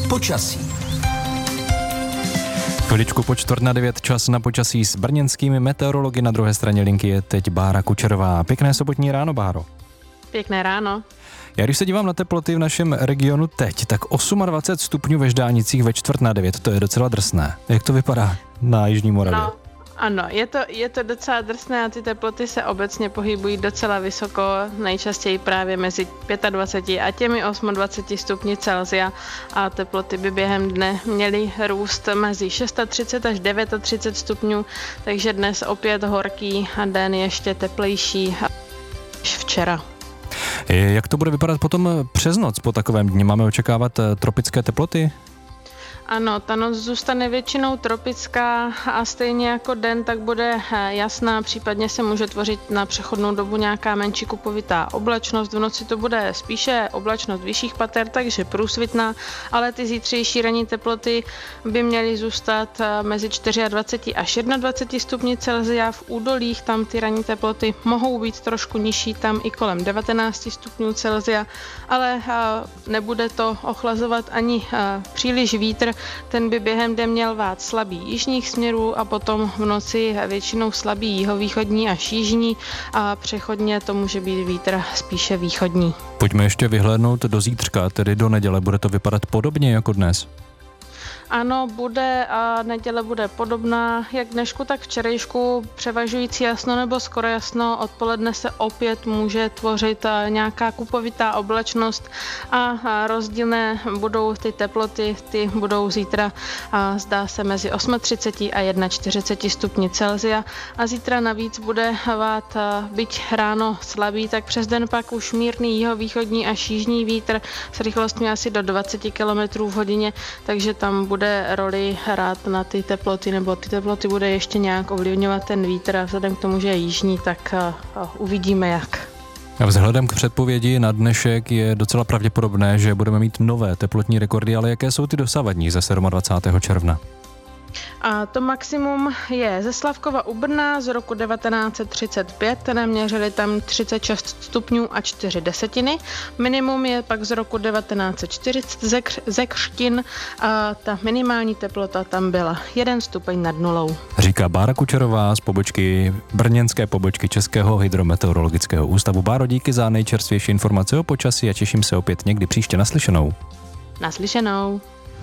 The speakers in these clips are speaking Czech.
Počasí. Chviličku po 8:45 čas na počasí s brněnskými meteorology. Na druhé straně linky je teď Bára Kučerová. Pěkné sobotní ráno, Báro. Pěkné ráno. Já když se dívám na teploty v našem regionu teď, tak 28 stupňů ve Ždánicích ve 8:45, to je docela drsné. Jak to vypadá na Jižní Moravě? No, ano, je to docela drsné a ty teploty se obecně pohybují docela vysoko, nejčastěji právě mezi 25 a těmi 28 stupni Celsia a teploty by během dne měly růst mezi 630 až 39 stupňů, takže dnes opět horký a den ještě teplejší než včera. Jak to bude vypadat potom přes noc po takovém dni? Máme očekávat tropické teploty? Ano, ta noc zůstane většinou tropická a stejně jako den, tak bude jasná, případně se může tvořit na přechodnou dobu nějaká menší kupovitá oblačnost. V noci to bude spíše oblačnost vyšších pater, takže průsvitná, ale ty zítřejší ranní teploty by měly zůstat mezi 24 až 21 stupni Celsia. V údolích tam ty ranní teploty mohou být trošku nižší, tam i kolem 19 stupňů Celsia, ale nebude to ochlazovat ani příliš vítr. Ten by během dne měl vát slabý jižních směrů a potom v noci většinou slabý jihovýchodní až jižní a přechodně to může být vítr spíše východní. Pojďme ještě vyhlédnout do zítřka, tedy do neděle. Bude to vypadat podobně jako dnes? Ano, bude a neděle bude podobná jak dnešku, tak včerejšku, převažující jasno nebo skoro jasno. Odpoledne se opět může tvořit nějaká kupovitá oblačnost a rozdílné budou ty teploty, ty budou zítra zdá se mezi 38 a 41 stupni Celsia a zítra navíc bude vát, byť ráno slabý, tak přes den pak už mírný jihovýchodní až jižní vítr s rychlostmi asi do 20 km v hodině, takže tam bude roli hrát na ty teploty, nebo ty teploty bude ještě nějak ovlivňovat ten vítr a vzhledem k tomu, že je jižní, tak uvidíme jak. A vzhledem k předpovědi na dnešek je docela pravděpodobné, že budeme mít nové teplotní rekordy, ale jaké jsou ty dosavadní ze 27. června? A to maximum je ze Slavkova u Brna z roku 1935, měřili tam 36 stupňů a 4 desetiny. Minimum je pak z roku 1940 ze Křtin a ta minimální teplota tam byla 1 stupeň nad nulou. Říká Bára Kučerová z brněnské pobočky Českého hydrometeorologického ústavu. Báro, díky za nejčerstvější informace o počasí a těším se opět někdy příště. Naslyšenou. Naslyšenou.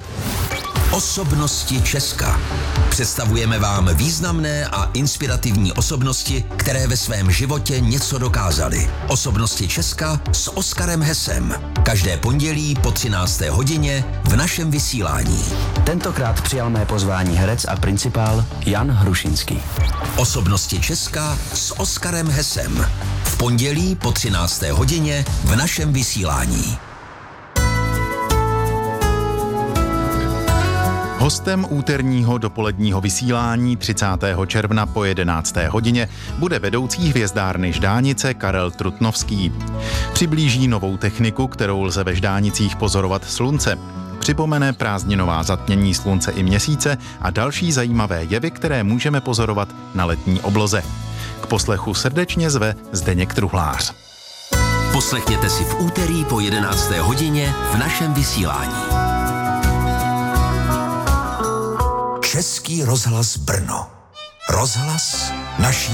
Osobnosti Česka. Představujeme vám významné a inspirativní osobnosti, které ve svém životě něco dokázaly. Osobnosti Česka s Oskarem Hesem. Každé pondělí po 13. hodině v našem vysílání. Tentokrát přijal mé pozvání herec a principál Jan Hrušinský. Osobnosti Česka s Oskarem Hesem. V pondělí po 13. hodině v našem vysílání. Hostem úterního dopoledního vysílání 30. června po 11. hodině bude vedoucí hvězdárny Ždánice Karel Trutnovský. Přiblíží novou techniku, kterou lze ve Ždánicích pozorovat slunce. Připomene prázdninová zatmění slunce i měsíce a další zajímavé jevy, které můžeme pozorovat na letní obloze. K poslechu srdečně zve Zdeněk Truhlář. Poslechněte si v úterý po 11. hodině v našem vysílání. Český rozhlas Brno. Rozhlas naší